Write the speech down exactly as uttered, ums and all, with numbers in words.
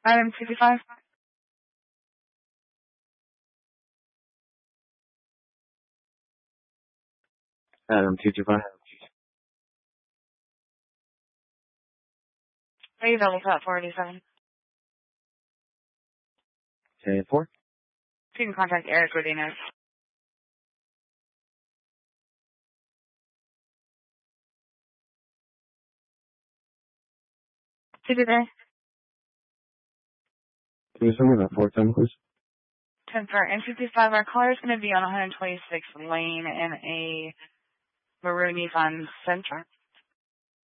Item fifty-five. Adam two two five. Please double tap four eighty-seven. ten four. You can contact Eric Rodinez. To today. Can you send me that four ten, please? ten four and fifty-five. Our caller is going to be on one twenty-sixth Lane in a maroon Nissan Sentra.